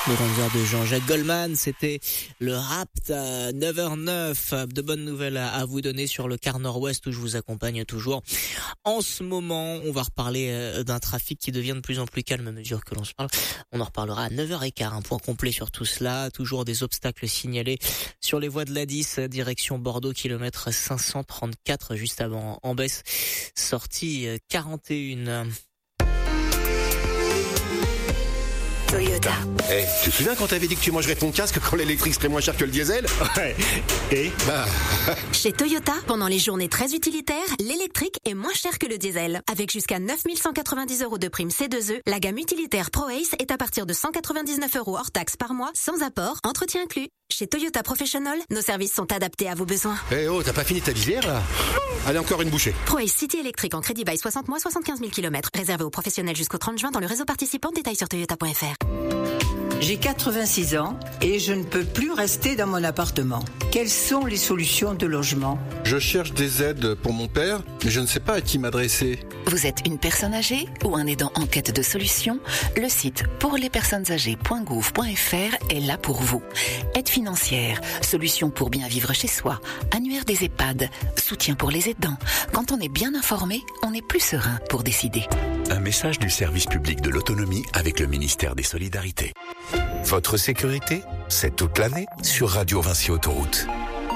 Le concert de Jean-Jacques Goldman, c'était le Rapt à 9h09. De bonnes nouvelles à vous donner sur le quart nord-ouest où je vous accompagne toujours. En ce moment, on va reparler d'un trafic qui devient de plus en plus calme à mesure que l'on se parle. On en reparlera à 9h15. Un point complet sur tout cela. Toujours des obstacles signalés sur les voies de l'A10, direction Bordeaux, kilomètre 534, juste avant en baisse, sortie 41. Toyota. Hey, tu te souviens quand t'avais dit que tu mangerais ton casque quand l'électrique serait moins cher que le diesel? Ouais. Et Chez Toyota, pendant les journées très utilitaires, l'électrique est moins cher que le diesel. Avec jusqu'à 9 190 € de prime C2E, la gamme utilitaire ProAce est à partir de 199 € hors taxe par mois, sans apport, entretien inclus. Chez Toyota Professional, nos services sont adaptés à vos besoins. Eh oh, t'as pas fini ta visière là? Allez, encore une bouchée. ProAce City électrique en crédit bail 60 mois, 75 000 km. Réservé aux professionnels jusqu'au 30 juin dans le réseau participant. Détails sur toyota.fr. J'ai 86 ans et je ne peux plus rester dans mon appartement. Quelles sont les solutions de logement? Je cherche des aides pour mon père, mais je ne sais pas à qui m'adresser. Vous êtes une personne âgée ou un aidant en quête de solutions? Le site pourlespersonnesâgées.gouv.fr est là pour vous. Aide financière, solutions pour bien vivre chez soi, annuaire des EHPAD, soutien pour les aidants. Quand on est bien informé, on est plus serein pour décider. Un message du service public de l'autonomie avec le ministère des Solidarités. Votre sécurité, c'est toute l'année sur Radio Vinci Autoroute.